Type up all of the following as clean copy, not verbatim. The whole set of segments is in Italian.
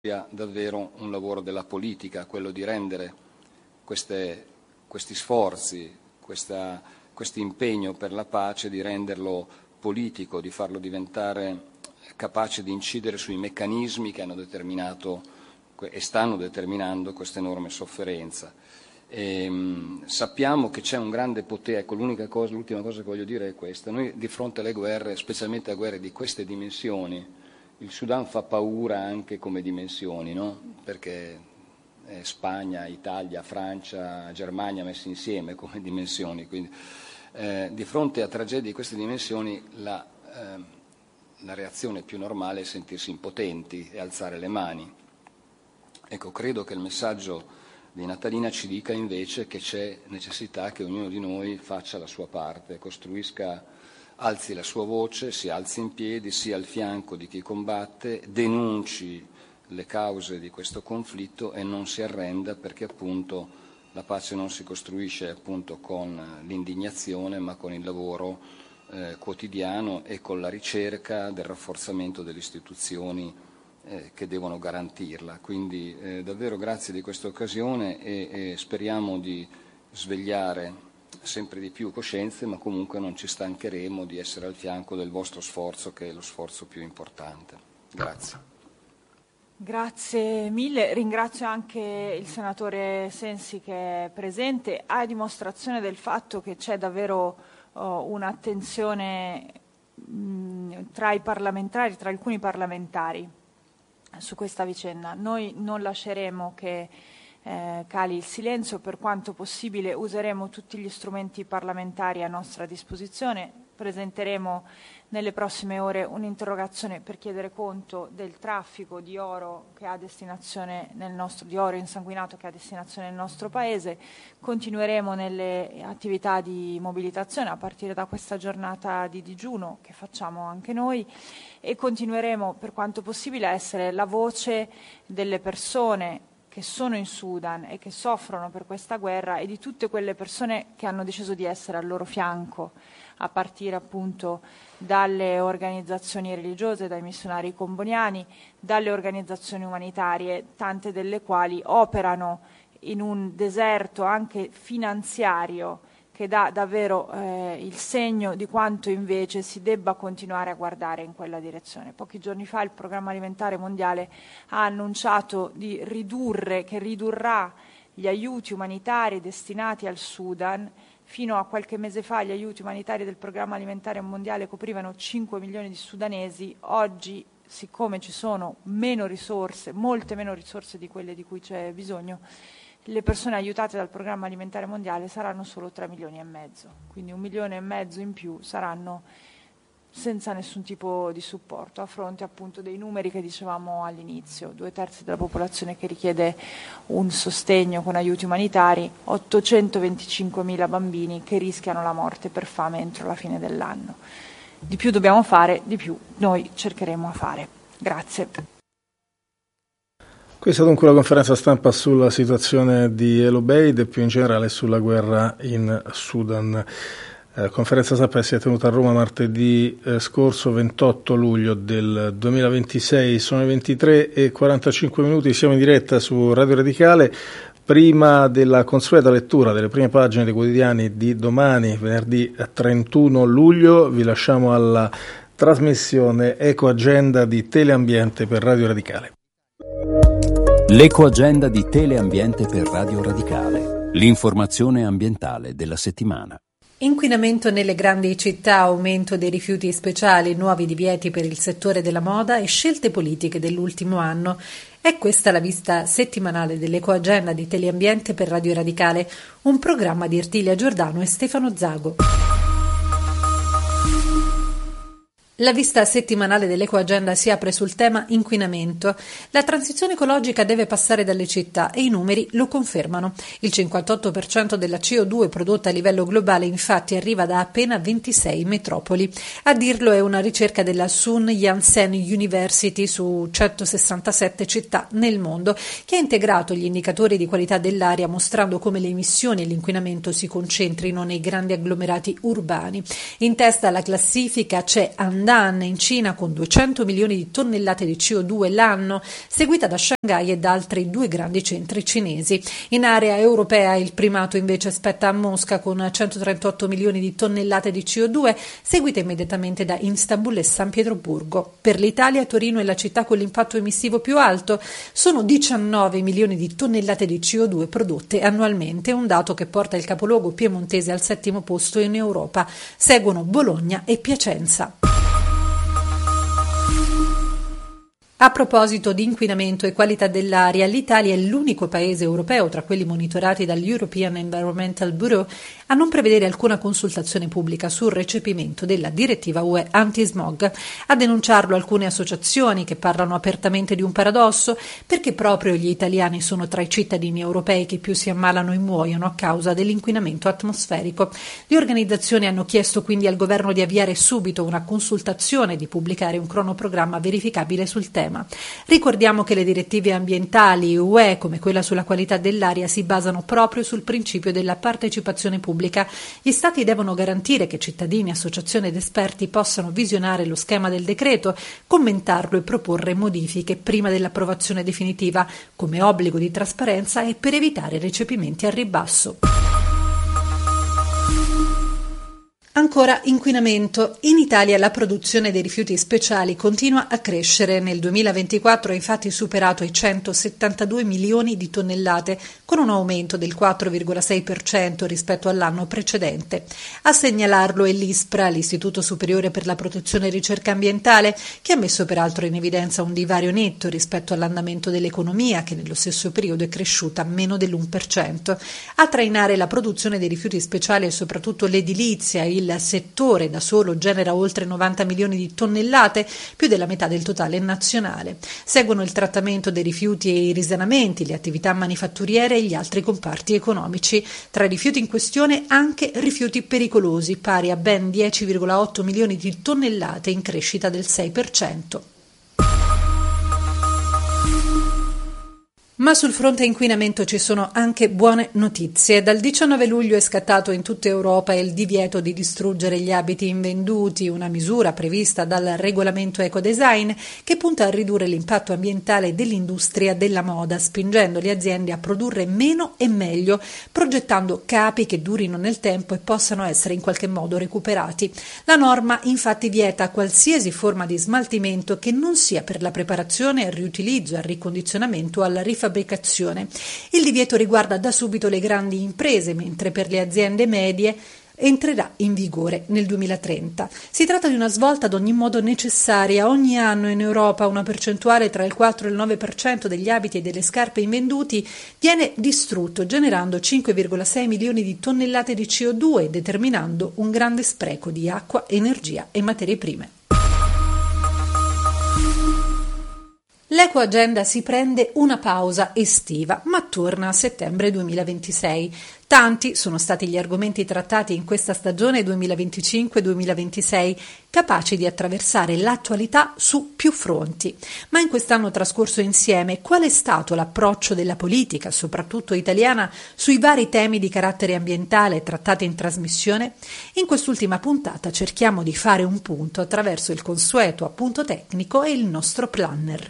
davvero un lavoro della politica, quello di rendere questi sforzi, questo impegno per la pace, di renderlo politico, di farlo diventare capace di incidere sui meccanismi che hanno determinato e stanno determinando questa enorme sofferenza. Sappiamo che c'è un grande potere, ecco, l'ultima cosa che voglio dire è questa: noi di fronte alle guerre, specialmente a guerre di queste dimensioni, il Sudan fa paura anche come dimensioni, no? Perché Spagna, Italia, Francia, Germania messi insieme come dimensioni, quindi di fronte a tragedie di queste dimensioni la reazione più normale è sentirsi impotenti e alzare le mani. Ecco, credo che il messaggio di Natalina ci dica invece che c'è necessità che ognuno di noi faccia la sua parte, alzi la sua voce, si alzi in piedi, sia al fianco di chi combatte, denunci le cause di questo conflitto e non si arrenda, perché appunto la pace non si costruisce appunto con l'indignazione, ma con il lavoro quotidiano e con la ricerca del rafforzamento delle istituzioni che devono garantirla. Quindi davvero grazie di questa occasione e speriamo di svegliare sempre di più coscienze, ma comunque non ci stancheremo di essere al fianco del vostro sforzo, che è lo sforzo più importante. Grazie. Grazie mille, ringrazio anche il senatore Sensi che è presente, a dimostrazione del fatto che c'è davvero un'attenzione tra alcuni parlamentari su questa vicenda. Noi non lasceremo che cali il silenzio, per quanto possibile useremo tutti gli strumenti parlamentari a nostra disposizione, presenteremo nelle prossime ore un'interrogazione per chiedere conto del traffico di oro che ha destinazione di oro insanguinato che ha destinazione nel nostro Paese. Continueremo nelle attività di mobilitazione a partire da questa giornata di digiuno che facciamo anche noi, e continueremo per quanto possibile a essere la voce delle persone che sono in Sudan e che soffrono per questa guerra e di tutte quelle persone che hanno deciso di essere al loro fianco, a partire appunto dalle organizzazioni religiose, dai missionari comboniani, dalle organizzazioni umanitarie, tante delle quali operano in un deserto anche finanziario che dà davvero il segno di quanto invece si debba continuare a guardare in quella direzione. Pochi giorni fa il Programma Alimentare Mondiale ha annunciato che ridurrà gli aiuti umanitari destinati al Sudan. Fino a qualche mese fa gli aiuti umanitari del Programma Alimentare Mondiale coprivano 5 milioni di sudanesi. Oggi, siccome ci sono meno risorse, molte meno risorse di quelle di cui c'è bisogno, le persone aiutate dal Programma Alimentare Mondiale saranno solo 3 milioni e mezzo. Quindi 1,5 milioni in più saranno senza nessun tipo di supporto, a fronte appunto dei numeri che dicevamo all'inizio: 2/3 della popolazione che richiede un sostegno con aiuti umanitari, 825.000 bambini che rischiano la morte per fame entro la fine dell'anno. Di più dobbiamo fare, di più noi cercheremo a fare. Grazie. Questa dunque la conferenza stampa sulla situazione di El Obeid e più in generale sulla guerra in Sudan. Conferenza stampa si è tenuta a Roma martedì scorso 28 luglio del 2026, sono le 23:45, siamo in diretta su Radio Radicale. Prima della consueta lettura delle prime pagine dei quotidiani di domani, venerdì 31 luglio, vi lasciamo alla trasmissione Ecoagenda di Teleambiente per Radio Radicale. L'Ecoagenda di Teleambiente per Radio Radicale, l'informazione ambientale della settimana. Inquinamento nelle grandi città, aumento dei rifiuti speciali, nuovi divieti per il settore della moda e scelte politiche dell'ultimo anno. È questa la vista settimanale dell'Ecoagenda di Teleambiente per Radio Radicale, un programma di Ertilia Giordano e Stefano Zago. La vista settimanale dell'Ecoagenda si apre sul tema inquinamento. La transizione ecologica deve passare dalle città e i numeri lo confermano. Il 58% della CO2 prodotta a livello globale infatti arriva da appena 26 metropoli. A dirlo è una ricerca della Sun Yat-sen University su 167 città nel mondo, che ha integrato gli indicatori di qualità dell'aria mostrando come le emissioni e l'inquinamento si concentrino nei grandi agglomerati urbani. In testa alla classifica c'è Guangdan in Cina con 200 milioni di tonnellate di CO2 l'anno, seguita da Shanghai e da altri 2 grandi centri cinesi. In area europea il primato invece spetta a Mosca con 138 milioni di tonnellate di CO2, seguita immediatamente da Istanbul e San Pietroburgo. Per l'Italia, Torino è la città con l'impatto emissivo più alto, sono 19 milioni di tonnellate di CO2 prodotte annualmente, un dato che porta il capoluogo piemontese al 7° posto in Europa. Seguono Bologna e Piacenza. A proposito di inquinamento e qualità dell'aria, l'Italia è l'unico paese europeo tra quelli monitorati dall'European Environmental Bureau a non prevedere alcuna consultazione pubblica sul recepimento della direttiva UE anti-smog. A denunciarlo alcune associazioni che parlano apertamente di un paradosso, perché proprio gli italiani sono tra i cittadini europei che più si ammalano e muoiono a causa dell'inquinamento atmosferico. Le organizzazioni hanno chiesto quindi al governo di avviare subito una consultazione e di pubblicare un cronoprogramma verificabile sul tema. Ricordiamo che le direttive ambientali UE, come quella sulla qualità dell'aria, si basano proprio sul principio della partecipazione pubblica. Gli Stati devono garantire che cittadini, associazioni ed esperti possano visionare lo schema del decreto, commentarlo e proporre modifiche prima dell'approvazione definitiva, come obbligo di trasparenza e per evitare recepimenti al ribasso. Ancora inquinamento. In Italia la produzione dei rifiuti speciali continua a crescere. Nel 2024 ha infatti superato i 172 milioni di tonnellate, con un aumento del 4,6% rispetto all'anno precedente. A segnalarlo è l'ISPRA, l'Istituto Superiore per la Protezione e Ricerca Ambientale, che ha messo peraltro in evidenza un divario netto rispetto all'andamento dell'economia, che nello stesso periodo è cresciuta meno dell'1%. A trainare la produzione dei rifiuti speciali è soprattutto l'edilizia. Il settore da solo genera oltre 90 milioni di tonnellate, più della metà del totale nazionale. Seguono il trattamento dei rifiuti e i risanamenti, le attività manifatturiere e gli altri comparti economici. Tra i rifiuti in questione anche rifiuti pericolosi, pari a ben 10,8 milioni di tonnellate, in crescita del 6%. Ma sul fronte inquinamento ci sono anche buone notizie. Dal 19 luglio è scattato in tutta Europa il divieto di distruggere gli abiti invenduti, una misura prevista dal regolamento ecodesign che punta a ridurre l'impatto ambientale dell'industria della moda, spingendo le aziende a produrre meno e meglio, progettando capi che durino nel tempo e possano essere in qualche modo recuperati. La norma infatti vieta qualsiasi forma di smaltimento che non sia per la preparazione, al riutilizzo, al ricondizionamento o alla rifabbricazione. Il divieto riguarda da subito le grandi imprese, mentre per le aziende medie entrerà in vigore nel 2030. Si tratta di una svolta ad ogni modo necessaria. Ogni anno in Europa una percentuale tra il 4 e il 9% degli abiti e delle scarpe invenduti viene distrutto, generando 5,6 milioni di tonnellate di CO2 e determinando un grande spreco di acqua, energia e materie prime. L'Ecoagenda si prende una pausa estiva, ma torna a settembre 2026. Tanti sono stati gli argomenti trattati in questa stagione 2025-2026, capaci di attraversare l'attualità su più fronti. Ma in quest'anno trascorso insieme, qual è stato l'approccio della politica, soprattutto italiana, sui vari temi di carattere ambientale trattati in trasmissione? In quest'ultima puntata cerchiamo di fare un punto attraverso il consueto appunto tecnico e il nostro planner.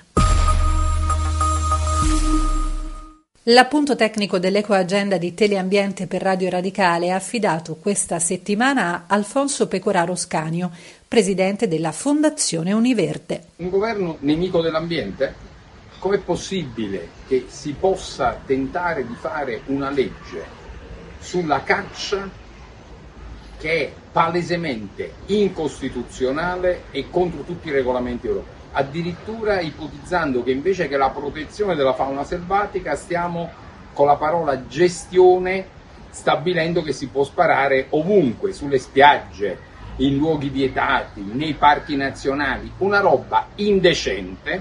L'appunto tecnico dell'Ecoagenda di Teleambiente per Radio Radicale è affidato questa settimana a Alfonso Pecoraro Scanio, presidente della Fondazione Univerde. Un governo nemico dell'ambiente? Com'è possibile che si possa tentare di fare una legge sulla caccia che è palesemente incostituzionale e contro tutti i regolamenti europei? Addirittura ipotizzando che invece che la protezione della fauna selvatica stiamo con la parola gestione stabilendo che si può sparare ovunque, sulle spiagge, in luoghi vietati, nei parchi nazionali, una roba indecente,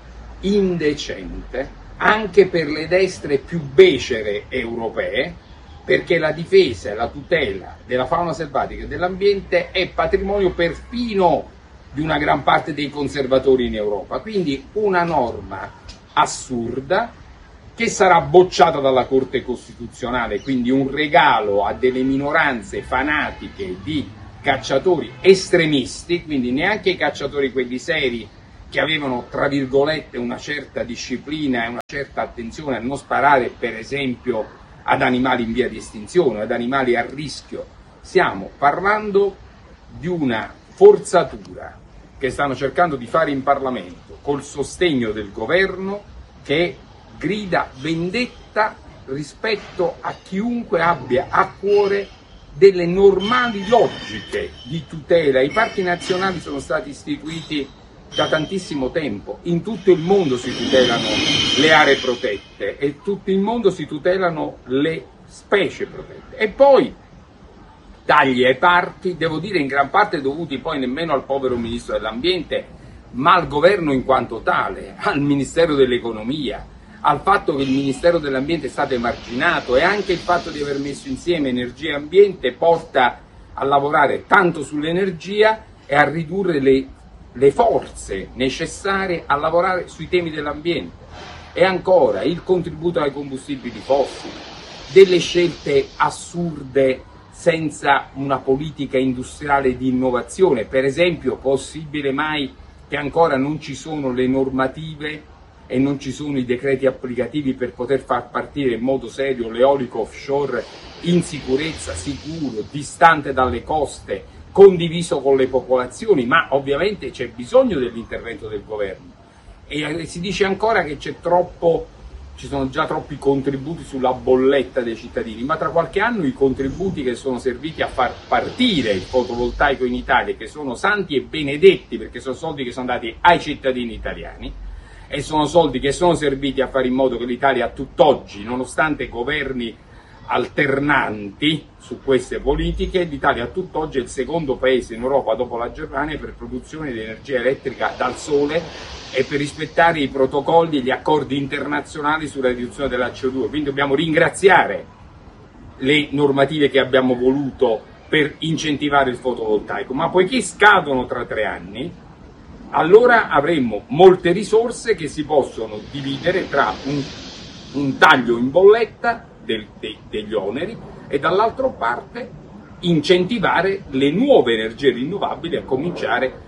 anche per le destre più becere europee, perché la difesa e la tutela della fauna selvatica e dell'ambiente è patrimonio perfino di una gran parte dei conservatori in Europa. Quindi una norma assurda che sarà bocciata dalla Corte Costituzionale, quindi un regalo a delle minoranze fanatiche di cacciatori estremisti, quindi neanche i cacciatori quelli seri che avevano, tra virgolette, una certa disciplina e una certa attenzione a non sparare, per esempio, ad animali in via di estinzione, ad animali a rischio. Stiamo parlando di una forzatura che stanno cercando di fare in Parlamento col sostegno del governo, che grida vendetta rispetto a chiunque abbia a cuore delle normali logiche di tutela. I parchi nazionali sono stati istituiti da tantissimo tempo, in tutto il mondo si tutelano le aree protette e in tutto il mondo si tutelano le specie protette. E poi tagli ai parchi, devo dire in gran parte dovuti poi nemmeno al povero Ministro dell'Ambiente, ma al governo in quanto tale, al Ministero dell'Economia, al fatto che il Ministero dell'Ambiente è stato emarginato, e anche il fatto di aver messo insieme energia e ambiente porta a lavorare tanto sull'energia e a ridurre le forze necessarie a lavorare sui temi dell'ambiente. E ancora il contributo ai combustibili fossili, delle scelte assurde senza una politica industriale di innovazione. Per esempio, possibile mai che ancora non ci sono le normative e non ci sono i decreti applicativi per poter far partire in modo serio l'eolico offshore in sicurezza, sicuro, distante dalle coste, condiviso con le popolazioni? Ma ovviamente c'è bisogno dell'intervento del governo. E si dice ancora che ci sono già troppi contributi sulla bolletta dei cittadini, ma tra qualche anno i contributi che sono serviti a far partire il fotovoltaico in Italia, che sono santi e benedetti perché sono soldi che sono dati ai cittadini italiani, e sono soldi che sono serviti a fare in modo che l'Italia a tutt'oggi, nonostante governi alternanti su queste politiche, l'Italia a tutt'oggi è il secondo paese in Europa dopo la Germania per produzione di energia elettrica dal sole e per rispettare i protocolli e gli accordi internazionali sulla riduzione della CO2. Quindi dobbiamo ringraziare le normative che abbiamo voluto per incentivare il fotovoltaico, ma poiché scadono tra 3 anni, allora avremo molte risorse che si possono dividere tra un taglio in bolletta degli oneri e dall'altra parte incentivare le nuove energie rinnovabili, a cominciare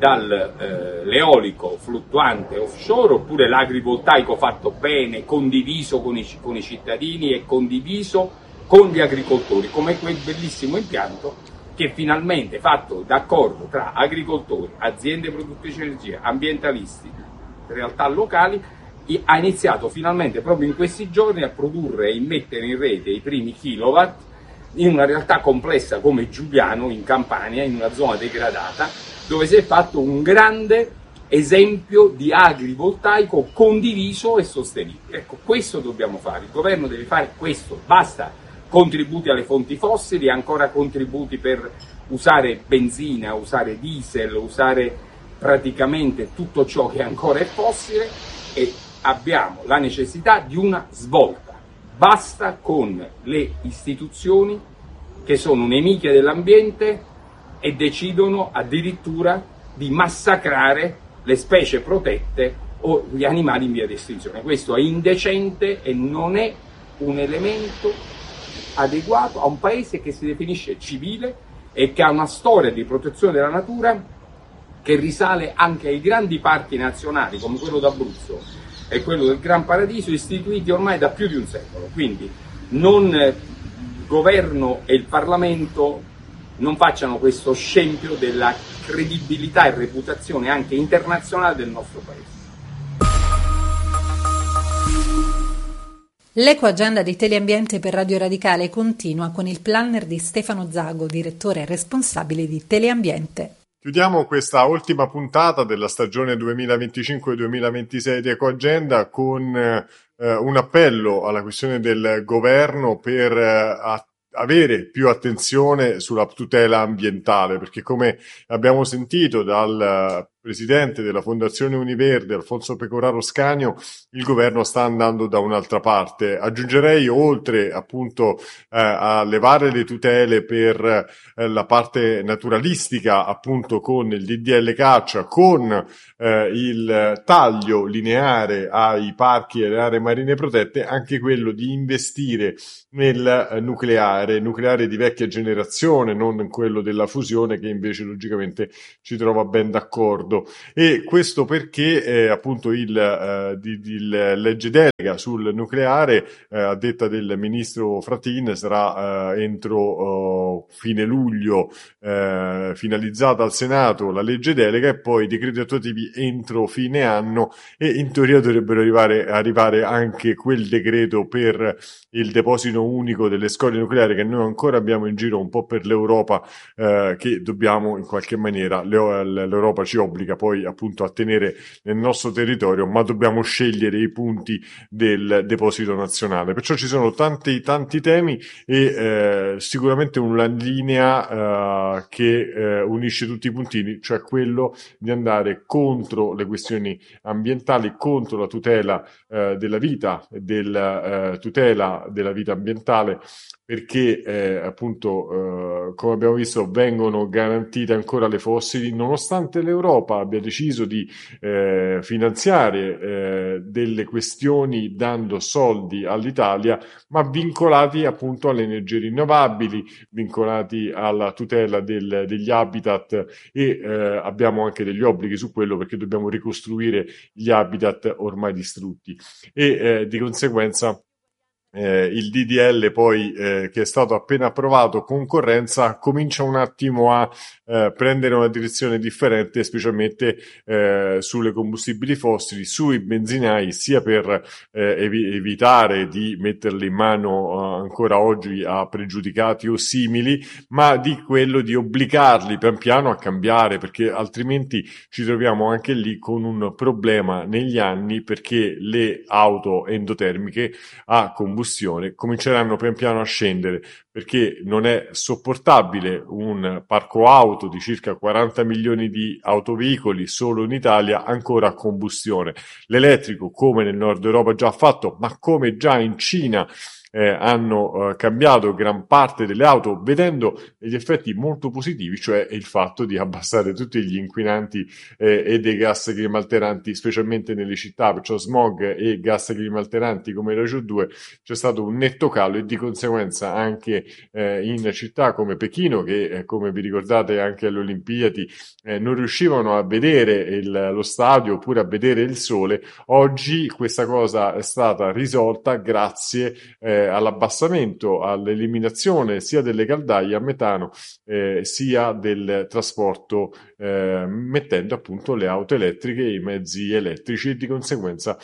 dall'eolico fluttuante offshore, oppure l'agrivoltaico fatto bene, condiviso con i cittadini e condiviso con gli agricoltori, come quel bellissimo impianto che finalmente, fatto d'accordo tra agricoltori, aziende produttrici di energia, ambientalisti, realtà locali, ha iniziato finalmente proprio in questi giorni a produrre e immettere in rete i primi kilowatt in una realtà complessa come Giuliano in Campania, in una zona degradata, dove si è fatto un grande esempio di agrivoltaico condiviso e sostenibile. Ecco, questo dobbiamo fare, il governo deve fare questo, basta contributi alle fonti fossili, ancora contributi per usare benzina, usare diesel, usare praticamente tutto ciò che ancora è fossile, e abbiamo la necessità di una svolta. Basta con le istituzioni che sono nemiche dell'ambiente e decidono addirittura di massacrare le specie protette o gli animali in via di estinzione. Questo è indecente e non è un elemento adeguato a un paese che si definisce civile e che ha una storia di protezione della natura che risale anche ai grandi parchi nazionali come quello d'Abruzzo e quello del Gran Paradiso, istituiti ormai da più di un secolo. Quindi il governo e il Parlamento non facciano questo scempio della credibilità e reputazione anche internazionale del nostro paese. L'ecoagenda di Teleambiente per Radio Radicale continua con il planner di Stefano Zago, direttore responsabile di Teleambiente. Chiudiamo questa ultima puntata della stagione 2025-2026 di Ecoagenda con un appello alla questione del governo per avere più attenzione sulla tutela ambientale, perché come abbiamo sentito dal presidente della Fondazione Univerde, Alfonso Pecoraro Scanio, il governo sta andando da un'altra parte. Aggiungerei, oltre appunto a levare le tutele per la parte naturalistica, appunto con il DDL caccia, con il taglio lineare ai parchi e alle aree marine protette, anche quello di investire nel nucleare di vecchia generazione, non quello della fusione, che invece logicamente ci trova ben d'accordo. E questo perché appunto il legge delega sul nucleare, a detta del ministro Fratin, sarà entro fine luglio finalizzata al Senato la legge delega, e poi i decreti attuativi entro fine anno, e in teoria dovrebbero arrivare anche quel decreto per il deposito unico delle scorie nucleari che noi ancora abbiamo in giro un po' per l'Europa, che dobbiamo in qualche maniera, l'Europa ci obbliga poi appunto a tenere nel nostro territorio, ma dobbiamo scegliere i punti del deposito nazionale. Perciò ci sono tanti temi, e sicuramente una linea che unisce tutti i puntini, cioè quello di andare contro le questioni ambientali, contro la tutela della vita, tutela della vita ambientale, perché appunto come abbiamo visto vengono garantite ancora le fossili, nonostante l'Europa abbia deciso di finanziare delle questioni dando soldi all'Italia, ma vincolati appunto alle energie rinnovabili, vincolati alla tutela degli habitat, e abbiamo anche degli obblighi su quello, perché dobbiamo ricostruire gli habitat ormai distrutti, e di conseguenza il DDL poi che è stato appena approvato, concorrenza, comincia un attimo a prendere una direzione differente, specialmente sulle combustibili fossili, sui benzinai, sia per evitare di metterli in mano ancora oggi a pregiudicati o simili, ma di quello di obbligarli pian piano a cambiare, perché altrimenti ci troviamo anche lì con un problema negli anni, perché le auto endotermiche a combustione cominceranno pian piano a scendere, perché non è sopportabile un parco auto di circa 40 milioni di autoveicoli solo in Italia ancora a combustione. L'elettrico, come nel nord Europa già ha fatto, ma come già in Cina hanno cambiato gran parte delle auto, vedendo degli effetti molto positivi, cioè il fatto di abbassare tutti gli inquinanti e dei gas climalteranti, specialmente nelle città, perciò smog e gas climalteranti come la CO2, c'è stato un netto calo, e di conseguenza anche in città come Pechino, che come vi ricordate anche alle Olimpiadi non riuscivano a vedere lo stadio oppure a vedere il sole. Oggi questa cosa è stata risolta grazie all'abbassamento, all'eliminazione sia delle caldaie a metano sia del trasporto, mettendo appunto le auto elettriche e i mezzi elettrici, e di conseguenza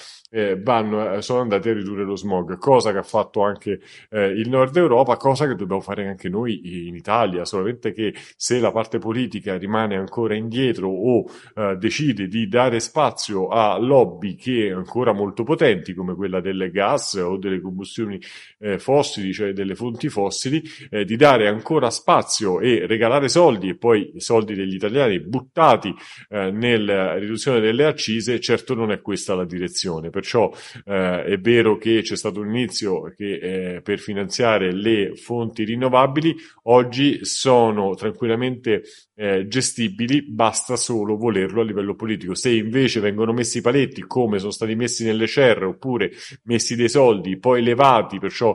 sono andati a ridurre lo smog, cosa che ha fatto anche il nord Europa, cosa che dobbiamo fare anche noi in Italia, solamente che se la parte politica rimane ancora indietro o decide di dare spazio a lobby che ancora molto potenti, come quella del gas o delle combustioni fossili, cioè delle fonti fossili, di dare ancora spazio e regalare soldi, e poi i soldi degli italiani buttati nella riduzione delle accise, certo non è questa la direzione. Perciò è vero che c'è stato un inizio che per finanziare le fonti rinnovabili oggi sono tranquillamente gestibili, basta solo volerlo a livello politico. Se invece vengono messi paletti, come sono stati messi nelle CER, oppure messi dei soldi poi levati, perciò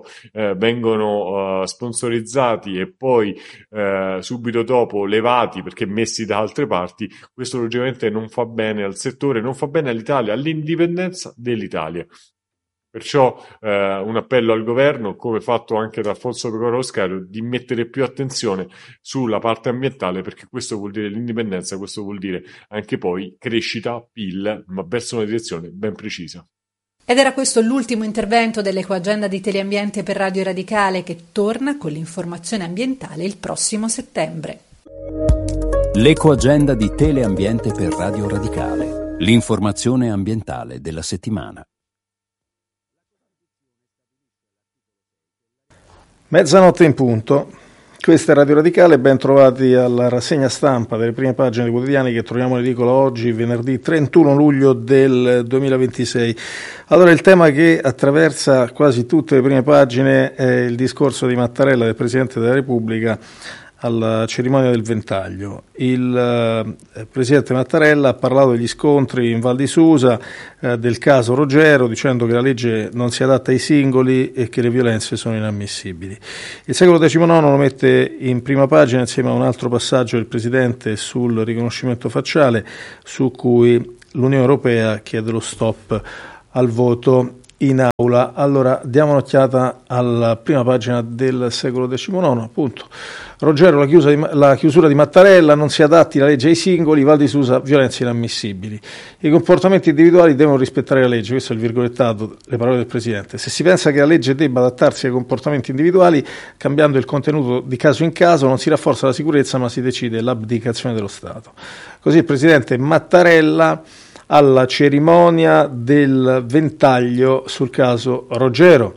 vengono sponsorizzati e poi subito dopo levati perché messi da altre parti, questo logicamente non fa bene al settore, non fa bene all'Italia, all'indipendenza dell'Italia. Perciò un appello al governo, come fatto anche da Alfonso Pecoraro Scanio, di mettere più attenzione sulla parte ambientale, perché questo vuol dire l'indipendenza, questo vuol dire anche poi crescita, PIL, ma verso una direzione ben precisa. Ed era questo l'ultimo intervento dell'Ecoagenda di Teleambiente per Radio Radicale, che torna con l'informazione ambientale il prossimo settembre. L'Ecoagenda di Teleambiente per Radio Radicale, l'informazione ambientale della settimana. Mezzanotte in punto. Questa è Radio Radicale, ben trovati alla rassegna stampa delle prime pagine dei quotidiani che troviamo in edicola oggi, venerdì 31 luglio del 2026. Allora, il tema che attraversa quasi tutte le prime pagine è il discorso di Mattarella, del Presidente della Repubblica, alla cerimonia del Ventaglio. Il Presidente Mattarella ha parlato degli scontri in Val di Susa, del caso Rogero, dicendo che la legge non si adatta ai singoli e che le violenze sono inammissibili. Il Secolo XIX lo mette in prima pagina insieme a un altro passaggio del Presidente sul riconoscimento facciale, su cui l'Unione Europea chiede lo stop al voto in aula. Allora, diamo un'occhiata alla prima pagina del Secolo XIX, appunto. Rogero, la chiusura di Mattarella, non si adatti la legge ai singoli, Val di Susa, violenze inammissibili. I comportamenti individuali devono rispettare la legge, questo è il virgolettato, le parole del Presidente. Se si pensa che la legge debba adattarsi ai comportamenti individuali, cambiando il contenuto di caso in caso, non si rafforza la sicurezza, ma si decide l'abdicazione dello Stato. Così il Presidente Mattarella alla cerimonia del Ventaglio sul caso Rogero.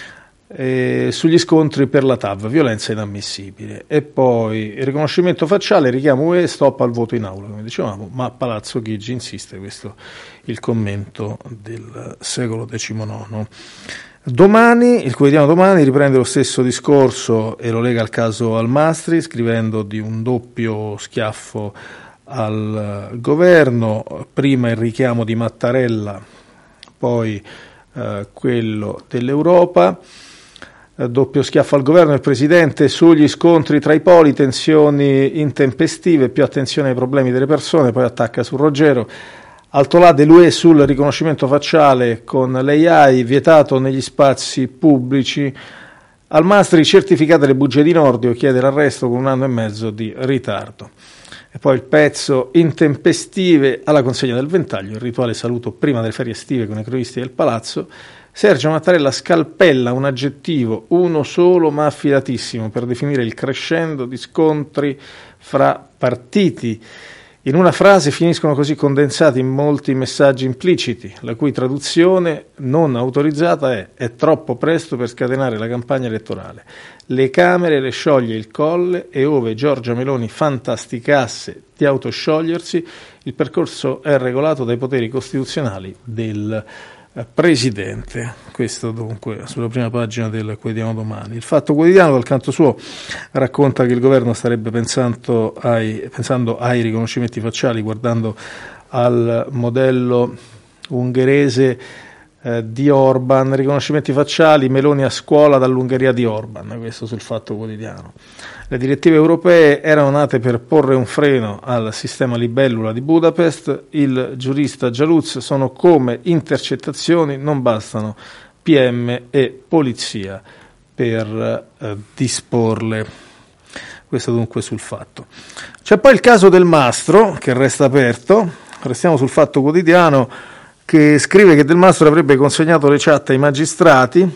Sugli scontri per la TAV, violenza inammissibile. E poi il riconoscimento facciale, richiamo UE, stop al voto in aula, come dicevamo, ma Palazzo Chigi insiste, questo il commento del Secolo XIX. Domani, il quotidiano Domani riprende lo stesso discorso e lo lega al caso Almastri, scrivendo di un doppio schiaffo al governo, prima il richiamo di Mattarella, poi quello dell'Europa. Doppio schiaffo al governo del Presidente sugli scontri tra i poli, tensioni intempestive, più attenzione ai problemi delle persone, poi attacca su Rogero. Altolà dell'UE sul riconoscimento facciale con l'AI, vietato negli spazi pubblici. Almastri, certificate le bugie di Nordio, chiede l'arresto con 1 anno e mezzo di ritardo. E poi il pezzo intempestive alla consegna del Ventaglio, il rituale saluto prima delle ferie estive con i cronisti del Palazzo. Sergio Mattarella scalpella un aggettivo, uno solo ma affilatissimo, per definire il crescendo di scontri fra partiti. In una frase finiscono così condensati in molti messaggi impliciti, la cui traduzione non autorizzata è troppo presto per scatenare la campagna elettorale. Le Camere le scioglie il Colle e ove Giorgia Meloni fantasticasse di autosciogliersi, il percorso è regolato dai poteri costituzionali del Presidente. Questo dunque sulla prima pagina del quotidiano Domani. Il Fatto Quotidiano dal canto suo racconta che il governo starebbe pensando ai riconoscimenti facciali, guardando al modello ungherese di Orban, riconoscimenti facciali, Meloni a scuola dall'Ungheria di Orban, questo sul Fatto Quotidiano. Le direttive europee erano nate per porre un freno al sistema libellula di Budapest, il giurista Gialuz, sono come intercettazioni, non bastano PM e polizia per disporle. Questo dunque sul Fatto. C'è poi il caso del Mastro che resta aperto, restiamo sul Fatto Quotidiano, che scrive che Del Mastro avrebbe consegnato le chat ai magistrati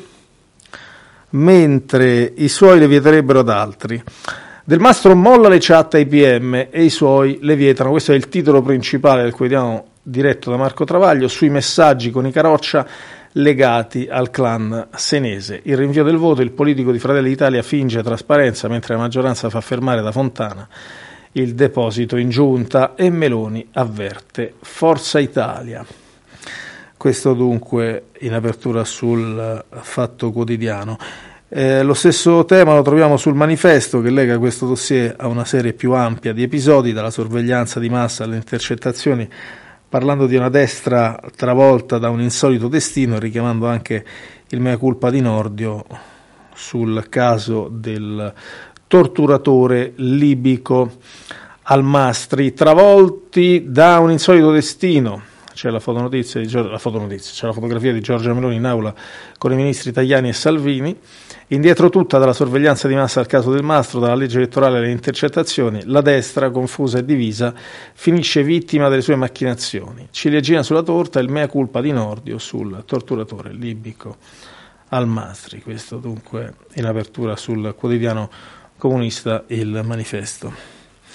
mentre i suoi le vieterebbero ad altri. Del Mastro molla le chat ai PM e i suoi le vietano. Questo è il titolo principale del quotidiano diretto da Marco Travaglio, sui messaggi con i Caroccia legati al clan senese. Il rinvio del voto, il politico di Fratelli d'Italia finge trasparenza mentre la maggioranza fa fermare da Fontana il deposito in giunta e Meloni avverte Forza Italia. Questo dunque in apertura sul Fatto Quotidiano. Lo stesso tema lo troviamo sul Manifesto, che lega questo dossier a una serie più ampia di episodi, dalla sorveglianza di massa alle intercettazioni, parlando di una destra travolta da un insolito destino, richiamando anche il mea culpa di Nordio sul caso del torturatore libico Almastri, travolti da un insolito destino. C'è la fotografia di Giorgia Meloni in aula con i ministri Tajani e Salvini. Indietro tutta, dalla sorveglianza di massa al caso del Mastro, dalla legge elettorale alle intercettazioni, la destra, confusa e divisa, finisce vittima delle sue macchinazioni. Ciliegina sulla torta, il mea culpa di Nordio sul torturatore libico Almastri. Questo dunque in apertura sul quotidiano comunista Il Manifesto.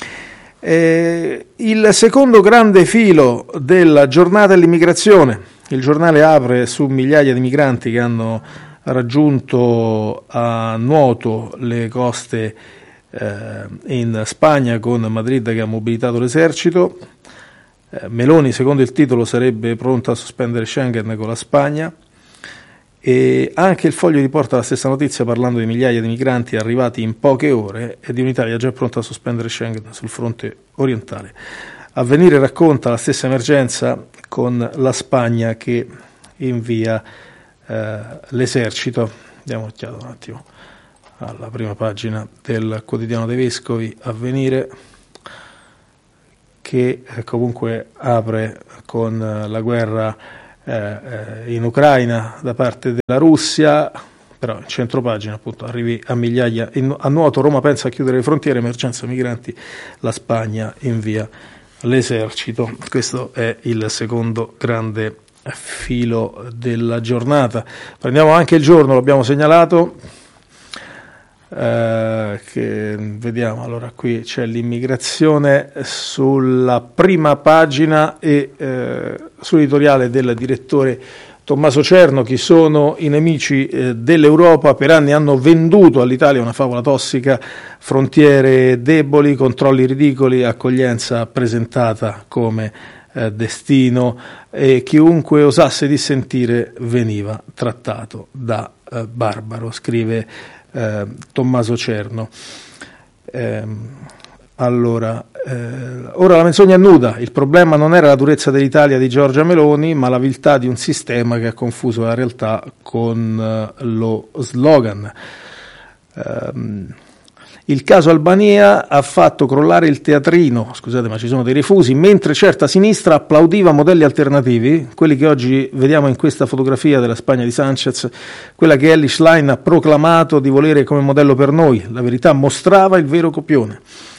Il secondo grande filo della giornata è l'immigrazione. Il giornale apre su migliaia di migranti che hanno raggiunto a nuoto le coste in Spagna con Madrid che ha mobilitato l'esercito. Meloni, secondo il titolo, sarebbe pronta a sospendere Schengen con la Spagna. E anche il Foglio riporta la stessa notizia parlando di migliaia di migranti arrivati in poche ore e di un'Italia già pronta a sospendere Schengen sul fronte orientale. Avvenire racconta la stessa emergenza con la Spagna che invia l'esercito. Diamo un'occhiata un attimo alla prima pagina del quotidiano dei Vescovi, Avvenire, che comunque apre con la guerra in Ucraina da parte della Russia, però in centropagina appunto arrivi a migliaia a nuoto, Roma pensa a chiudere le frontiere, emergenza migranti, la Spagna invia l'esercito. Questo è il secondo grande filo della giornata. Prendiamo anche il Giorno, l'abbiamo segnalato, che vediamo, allora qui c'è l'immigrazione sulla prima pagina e sull'editoriale del direttore Tommaso Cerno. Chi sono i nemici dell'Europa? Per anni hanno venduto all'Italia una favola tossica, frontiere deboli, controlli ridicoli, accoglienza presentata come destino, e chiunque osasse dissentire veniva trattato da barbaro, scrive Tommaso Cerno. Ora la menzogna è nuda, il problema non era la durezza dell'Italia di Giorgia Meloni, ma la viltà di un sistema che ha confuso la realtà con lo slogan. Il caso Albania ha fatto crollare il teatrino, scusate ma ci sono dei refusi, mentre certa sinistra applaudiva modelli alternativi, quelli che oggi vediamo in questa fotografia della Spagna di Sanchez, quella che Elly Schlein ha proclamato di volere come modello per noi. La verità mostrava il vero copione.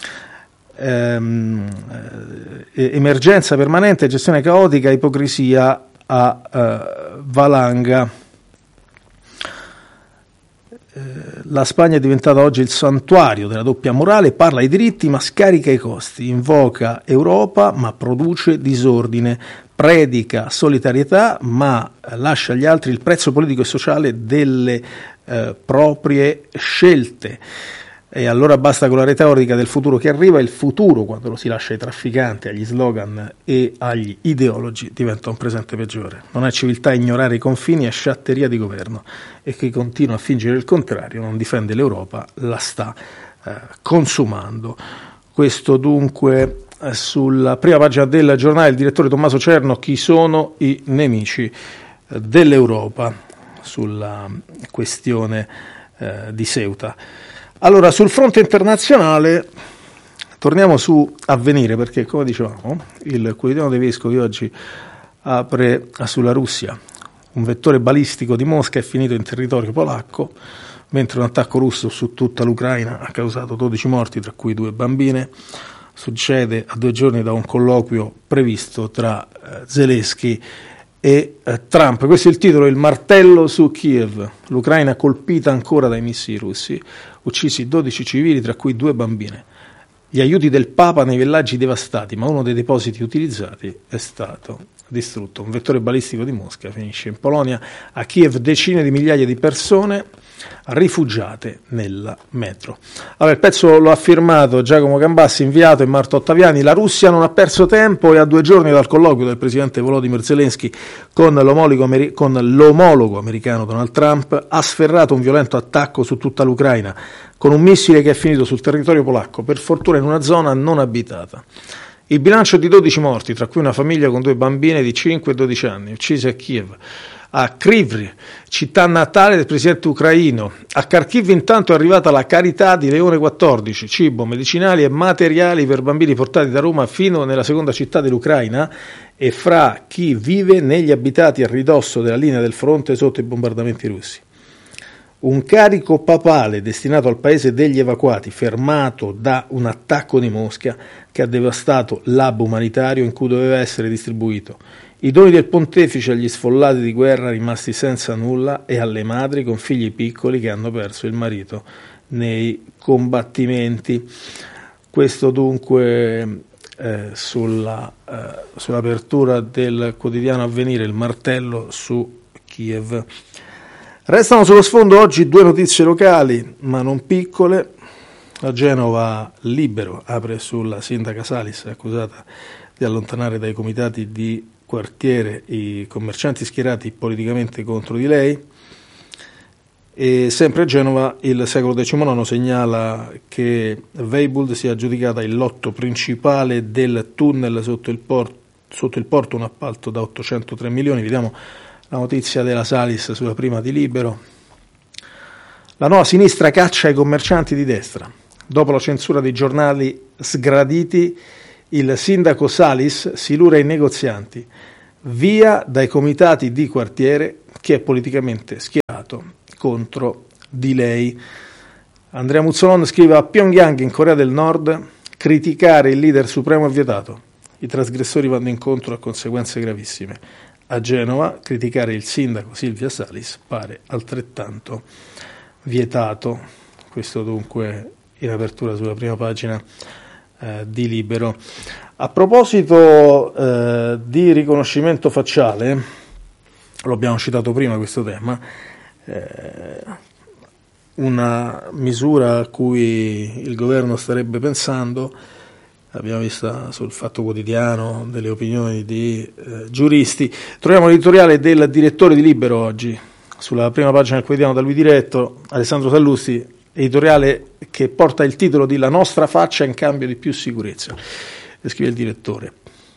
Emergenza permanente, gestione caotica, ipocrisia a valanga. La Spagna è diventata oggi il santuario della doppia morale, parla ai diritti ma scarica i costi, invoca Europa ma produce disordine, predica solidarietà ma lascia agli altri il prezzo politico e sociale delle proprie scelte. E allora basta con la retorica del futuro che arriva, il futuro, quando lo si lascia ai trafficanti, agli slogan e agli ideologi, diventa un presente peggiore. Non è civiltà ignorare i confini, è sciatteria di governo, e chi continua a fingere il contrario non difende l'Europa, la sta consumando. Questo dunque sulla prima pagina del giornale, il direttore Tommaso Cerno, chi sono i nemici dell'Europa, sulla questione di Ceuta. Allora, sul fronte internazionale torniamo su Avvenire, perché come dicevamo il quotidiano dei Vescovi oggi apre sulla Russia. Un vettore balistico di Mosca è finito in territorio polacco, mentre un attacco russo su tutta l'Ucraina ha causato 12 morti, tra cui 2 bambine. Succede a 2 giorni da un colloquio previsto tra Zelensky e Trump. Questo è il titolo, il martello su Kiev. L'Ucraina colpita ancora dai missili russi, uccisi 12 civili, tra cui 2 bambine. Gli aiuti del Papa nei villaggi devastati, ma uno dei depositi utilizzati è stato distrutto. Un vettore balistico di Mosca finisce in Polonia. A Kiev decine di migliaia di persone rifugiate nella metro. Allora, il pezzo lo ha firmato Giacomo Gambassi, inviato, e Marta Ottaviani. La Russia non ha perso tempo e a 2 giorni dal colloquio del presidente Volodymyr Zelensky con l'omologo americano Donald Trump ha sferrato un violento attacco su tutta l'Ucraina con un missile che è finito sul territorio polacco, per fortuna in una zona non abitata. Il bilancio è di 12 morti, tra cui una famiglia con 2 bambine di 5 e 12 anni, uccise a Kiev. A Kryvyi, città natale del presidente ucraino. A Kharkiv intanto è arrivata la carità di Leone XIV, cibo, medicinali e materiali per bambini portati da Roma fino nella seconda città dell'Ucraina e fra chi vive negli abitati a ridosso della linea del fronte sotto i bombardamenti russi. Un carico papale destinato al paese degli evacuati, fermato da un attacco di Mosca che ha devastato l'hub umanitario in cui doveva essere distribuito. I doni del pontefice agli sfollati di guerra rimasti senza nulla e alle madri con figli piccoli che hanno perso il marito nei combattimenti. Questo dunque sull'apertura del quotidiano Avvenire, il martello su Kiev. Restano sullo sfondo oggi 2 notizie locali, ma non piccole. A Genova Libero apre sulla sindaca Salis, accusata di allontanare dai comitati di quartiere i commercianti schierati politicamente contro di lei. E sempre a Genova il Secolo XIX segnala che Weibull si è aggiudicata il lotto principale del tunnel sotto il porto, un appalto da 803 milioni. Vediamo la notizia della Salis sulla prima di Libero. La nuova sinistra caccia i commercianti di destra. Dopo la censura dei giornali sgraditi, il sindaco Salis si lura ai negozianti. Via dai comitati di quartiere, che è politicamente schierato contro di lei. Andrea Muzzolon scrive: a Pyongyang, in Corea del Nord, criticare il leader supremo è vietato. I trasgressori vanno incontro a conseguenze gravissime. A Genova, criticare il sindaco Silvia Salis pare altrettanto vietato. Questo dunque in apertura sulla prima pagina di Libero. A proposito di riconoscimento facciale, lo abbiamo citato prima questo tema, una misura a cui il governo starebbe pensando, abbiamo visto sul Fatto Quotidiano delle opinioni di giuristi. Troviamo l'editoriale del direttore di Libero oggi, sulla prima pagina del quotidiano da lui diretto, Alessandro Sallusti, editoriale che porta il titolo di La nostra faccia in cambio di più sicurezza. Scrive il direttore: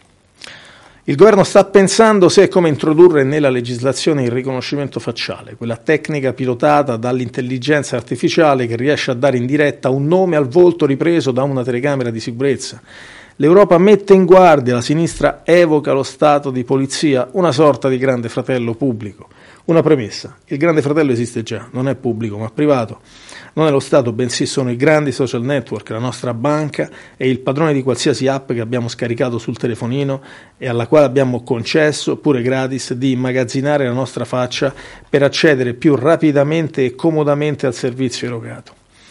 il governo sta pensando se e come introdurre nella legislazione il riconoscimento facciale, quella tecnica pilotata dall'intelligenza artificiale che riesce a dare in diretta un nome al volto ripreso da una telecamera di sicurezza. L'Europa mette in guardia, la sinistra evoca lo stato di polizia, una sorta di grande fratello pubblico. Una premessa: il grande fratello esiste già, non è pubblico ma privato. Non è lo Stato, bensì sono i grandi social network, la nostra banca e il padrone di qualsiasi app che abbiamo scaricato sul telefonino e alla quale abbiamo concesso, pure gratis, di immagazzinare la nostra faccia per accedere più rapidamente e comodamente al servizio erogato.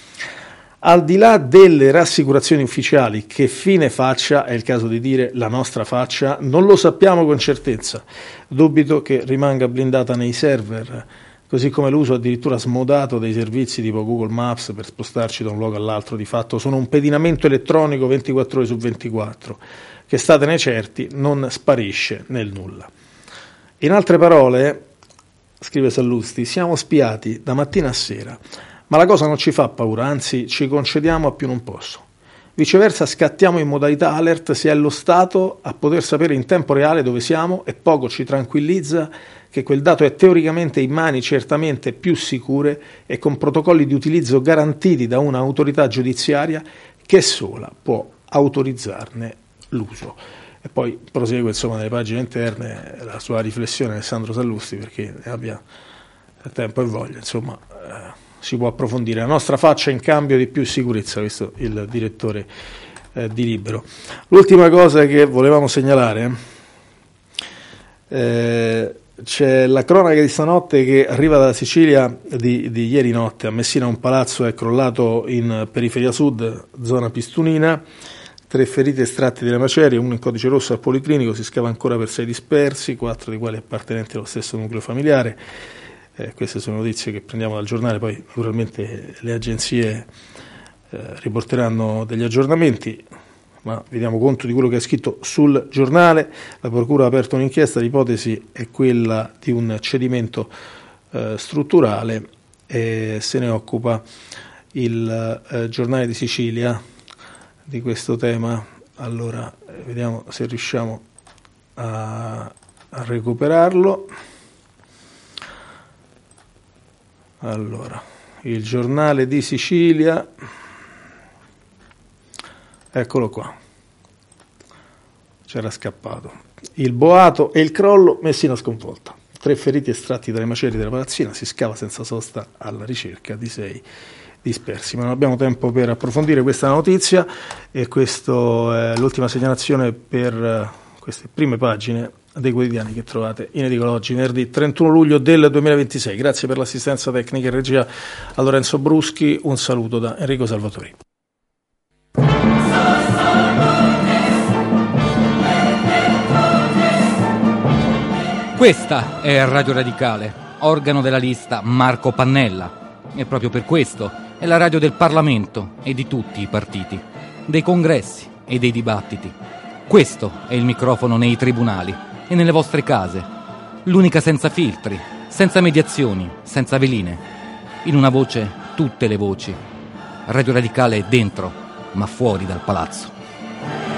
Al di là delle rassicurazioni ufficiali che fine faccia, è il caso di dire la nostra faccia, non lo sappiamo con certezza. Dubito che rimanga blindata nei server, così come l'uso addirittura smodato dei servizi tipo Google Maps per spostarci da un luogo all'altro. Di fatto sono un pedinamento elettronico 24 ore su 24, che statene certi non sparisce nel nulla. In altre parole, scrive Sallusti, siamo spiati da mattina a sera, ma la cosa non ci fa paura, anzi ci concediamo a più non posso. Viceversa scattiamo in modalità alert se è lo Stato a poter sapere in tempo reale dove siamo, e poco ci tranquillizza che quel dato è teoricamente in mani certamente più sicure e con protocolli di utilizzo garantiti da un'autorità giudiziaria che sola può autorizzarne l'uso. E poi prosegue insomma nelle pagine interne la sua riflessione Alessandro Sallusti, perché ne abbia tempo e voglia, insomma si può approfondire. La nostra faccia in cambio di più sicurezza, questo il direttore di Libero. L'ultima cosa che volevamo segnalare, c'è la cronaca di stanotte che arriva dalla Sicilia di ieri notte. A Messina un palazzo è crollato in periferia sud, zona Pistunina, 3 feriti estratti dalle macerie, 1 in codice rosso al policlinico, si scava ancora per 6 dispersi, 4 dei quali appartenenti allo stesso nucleo familiare. Queste sono notizie che prendiamo dal giornale, poi naturalmente le agenzie riporteranno degli aggiornamenti, ma vi diamo conto di quello che è scritto sul giornale. La Procura ha aperto un'inchiesta, l'ipotesi è quella di un cedimento strutturale e se ne occupa il giornale di Sicilia di questo tema. Allora vediamo se riusciamo a recuperarlo. Allora, il giornale di Sicilia, eccolo qua, c'era scappato. Il boato e il crollo, Messina sconvolta. 3 feriti estratti dalle macerie della palazzina, si scava senza sosta alla ricerca di 6 dispersi. Ma non abbiamo tempo per approfondire questa notizia e questa è l'ultima segnalazione per queste prime pagine dei quotidiani che trovate in edicola oggi, venerdì 31 luglio del 2026. Grazie per l'assistenza tecnica e regia a Lorenzo Bruschi, un saluto da Enrico Salvatori. Questa è Radio Radicale, organo della lista Marco Pannella, e proprio per questo È la radio del Parlamento e di tutti i partiti, dei congressi e dei dibattiti. Questo è il microfono nei tribunali e nelle vostre case. L'unica senza filtri, senza mediazioni, senza veline. In una voce, tutte le voci. Radio Radicale è dentro, ma fuori dal palazzo.